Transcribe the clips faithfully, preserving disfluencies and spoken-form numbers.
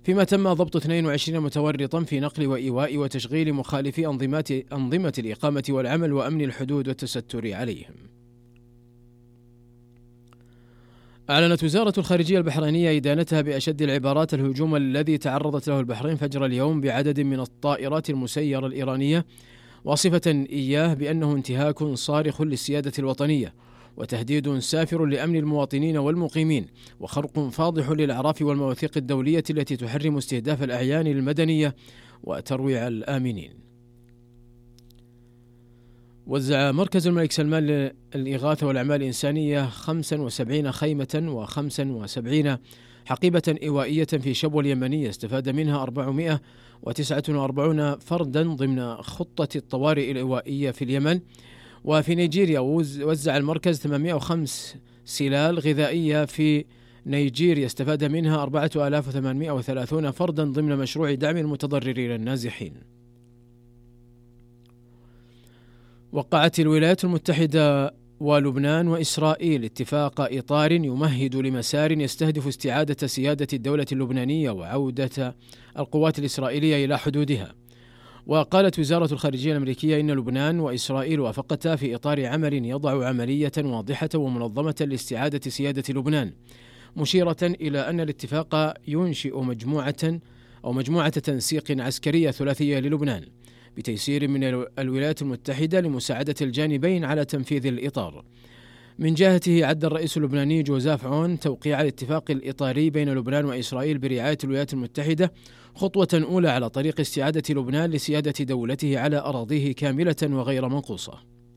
فيما تم ضبط اثنين وعشرين متورطا في نقل وإيواء وتشغيل مخالفي أنظمات أنظمة الإقامة والعمل وأمن الحدود والتستر عليهم. أعلنت وزارة الخارجية البحرينية إدانتها بأشد العبارات الهجوم الذي تعرضت له البحرين فجر اليوم بعدد من الطائرات المسيرة الإيرانية، واصفة إياه بأنه انتهاك صارخ للسيادة الوطنية وتهديد سافر لأمن المواطنين والمقيمين، وخرق فاضح للأعراف والمواثيق الدولية التي تحرم استهداف الأعيان المدنية وترويع الآمنين. وزع مركز الملك سلمان للإغاثة والأعمال الإنسانية خمسة وسبعين خيمة وخمسة وسبعين حقيبة إيوائية في شبوة اليمنية استفاد منها أربعمائة وتسعة وأربعين فردا ضمن خطة الطوارئ الإيوائية في اليمن. وفي نيجيريا وزع المركز ثمانمائة وخمسة سلال غذائية في نيجيريا استفاد منها أربعة آلاف وثمانمائة وثلاثين فردا ضمن مشروع دعم المتضررين النازحين. وقعت الولايات المتحدة ولبنان وإسرائيل اتفاق إطار يمهد لمسار يستهدف استعادة سيادة الدولة اللبنانية وعودة القوات الإسرائيلية إلى حدودها. وقالت وزارة الخارجية الأمريكية إن لبنان وإسرائيل وافقتا في إطار عمل يضع عملية واضحة ومنظمة لاستعادة سيادة لبنان، مشيرة إلى أن الاتفاق ينشئ مجموعة أو مجموعة تنسيق عسكرية ثلاثية للبنان بتيسير من الولايات المتحدة لمساعدة الجانبين على تنفيذ الإطار. من جهته عد الرئيس اللبناني جوزيف عون توقيع الاتفاق الإطاري بين لبنان وإسرائيل برعاية الولايات المتحدة خطوة أولى على طريق استعادة لبنان لسيادة دولته على أراضيه كاملة وغير منقوصة.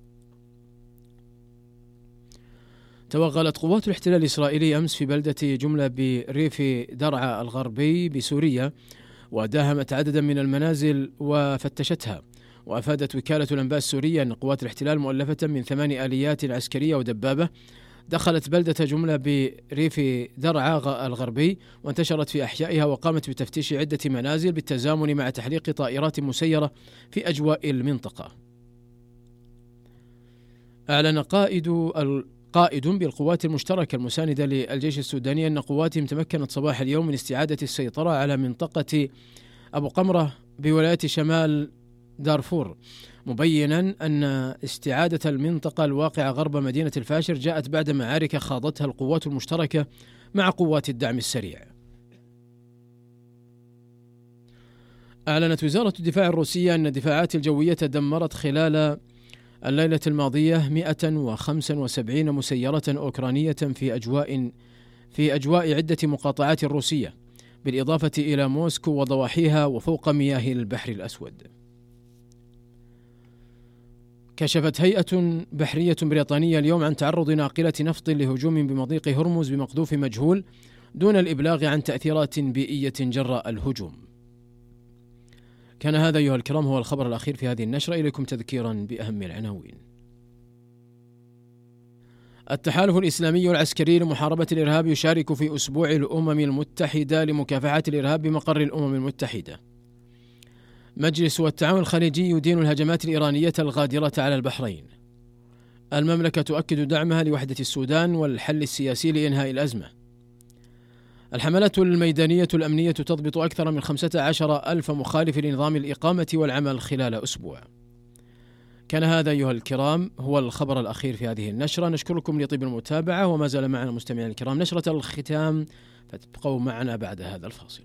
توغلت قوات الاحتلال الإسرائيلي أمس في بلدة جملة بريف درعا الغربي بسوريا، وداهمت عددا من المنازل وفتشتها. وأفادت وكالة الأنباء السورية أن قوات الاحتلال مؤلفة من ثمان آليات عسكرية ودبابة دخلت بلدة جملة بريف درعا الغربي وانتشرت في أحيائها، وقامت بتفتيش عدة منازل بالتزامن مع تحليق طائرات مسيرة في أجواء المنطقة. أعلن قائد قائد بالقوات المشتركة المساندة للجيش السوداني أن قواتهم تمكنت صباح اليوم من استعادة السيطرة على منطقة أبو قمرة بولاية شمال دارفور، مبينا أن استعادة المنطقة الواقعة غرب مدينة الفاشر جاءت بعد معارك خاضتها القوات المشتركة مع قوات الدعم السريع. أعلنت وزارة الدفاع الروسية أن الدفاعات الجوية دمرت خلال الليلة الماضية مئة وخمسة وسبعين مسيرة أوكرانية في أجواء في أجواء عدة مقاطعات روسية، بالإضافة إلى موسكو وضواحيها وفوق مياه البحر الأسود. كشفت هيئة بحرية بريطانية اليوم عن تعرض ناقلة نفط لهجوم بمضيق هرمز بمقذوف مجهول دون الإبلاغ عن تأثيرات بيئية جراء الهجوم. كان هذا أيها الكرام هو الخبر الأخير في هذه النشرة. إليكم تذكيرا بأهم العناوين. التحالف الإسلامي العسكري لمحاربة الإرهاب يشارك في أسبوع الأمم المتحدة لمكافحة الإرهاب بمقر الأمم المتحدة. مجلس والتعاون الخليجي يدين الهجمات الإيرانية الغادرة على البحرين. المملكة تؤكد دعمها لوحدة السودان والحل السياسي لإنهاء الأزمة. الحملات الميدانية الأمنية تضبط أكثر من خمسة عشر ألف مخالف لنظام الإقامة والعمل خلال أسبوع. كان هذا أيها الكرام هو الخبر الأخير في هذه النشرة. نشكركم لطيب المتابعة، وما زال معنا مستمعين الكرام نشرة الختام، فتبقوا معنا بعد هذا الفاصل.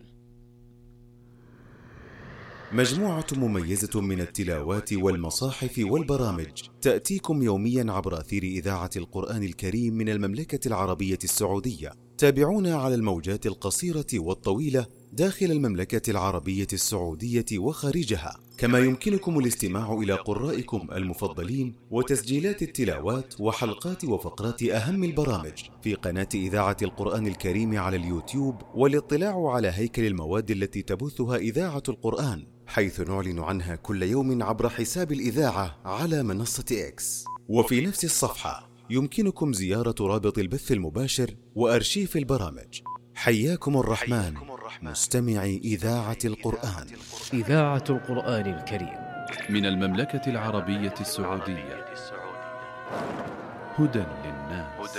مجموعة مميزة من التلاوات والمصاحف والبرامج تأتيكم يوميا عبر أثير إذاعة القرآن الكريم من المملكة العربية السعودية. تابعونا على الموجات القصيرة والطويلة داخل المملكة العربية السعودية وخارجها، كما يمكنكم الاستماع إلى قرائكم المفضلين وتسجيلات التلاوات وحلقات وفقرات أهم البرامج في قناة إذاعة القرآن الكريم على اليوتيوب، والاطلاع على هيكل المواد التي تبثها إذاعة القرآن، حيث نعلن عنها كل يوم عبر حساب الإذاعة على منصة إكس. وفي نفس الصفحة يمكنكم زيارة رابط البث المباشر وأرشيف البرامج. حياكم الرحمن مستمعي إذاعة القرآن. إذاعة القرآن الكريم من المملكة العربية السعودية، هدى للناس.